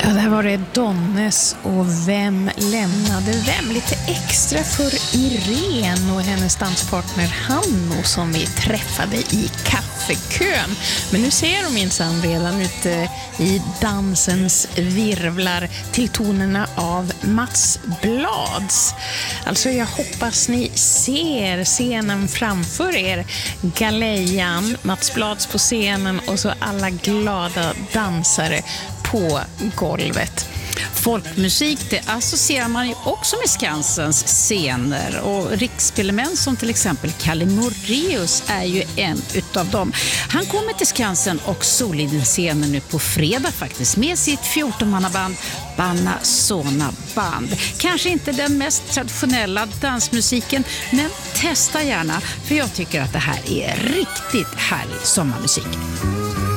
Ja, där var det Donnes och Vem lämnade vem? Lite extra för Irene och hennes danspartner Hanno som vi träffade i kaffekön. Men nu ser de minsann redan ute i dansens virvlar till tonerna av Mats Blads. Alltså jag hoppas ni ser scenen framför er. Galejan, Mats Blads på scenen och så alla glada dansare på golvet. Folkmusik, det associerar man ju också med Skansens scener, och rikselement som till exempel Kalle Moraeus är ju en utav dem. Han kommer till Skansen och Soliden-scenen nu på fredag faktiskt med sitt 14-mannaband Banna Sona Band. Kanske inte den mest traditionella dansmusiken, men testa gärna, för jag tycker att det här är riktigt härlig sommarmusik.